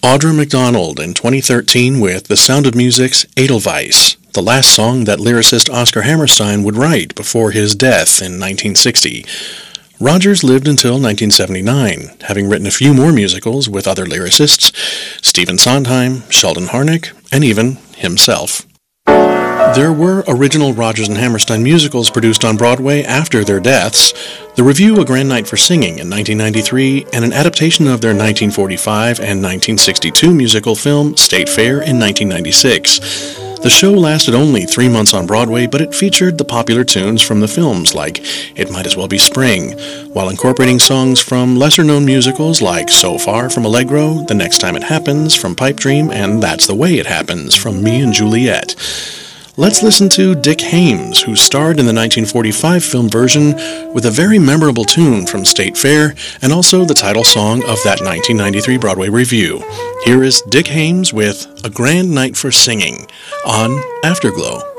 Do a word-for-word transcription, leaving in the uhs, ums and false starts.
Audra McDonald in twenty thirteen with The Sound of Music's Edelweiss, the last song that lyricist Oscar Hammerstein would write before his death in nineteen sixty. Rodgers lived until nineteen seventy-nine, having written a few more musicals with other lyricists, Stephen Sondheim, Sheldon Harnick, and even himself. There were original Rodgers and Hammerstein musicals produced on Broadway after their deaths, The Revue A Grand Night for Singing in nineteen ninety-three, and an adaptation of their nineteen forty-five and nineteen sixty-two musical film State Fair in nineteen ninety-six. The show lasted only three months on Broadway, but it featured the popular tunes from the films like It Might As Well Be Spring, while incorporating songs from lesser-known musicals like So Far from Allegro, The Next Time It Happens from Pipe Dream, and That's the Way It Happens from Me and Juliet. Let's listen to Dick Haymes, who starred in the nineteen forty-five film version with a very memorable tune from State Fair and also the title song of that nineteen ninety-three Broadway review. Here is Dick Haymes with A Grand Night for Singing on Afterglow.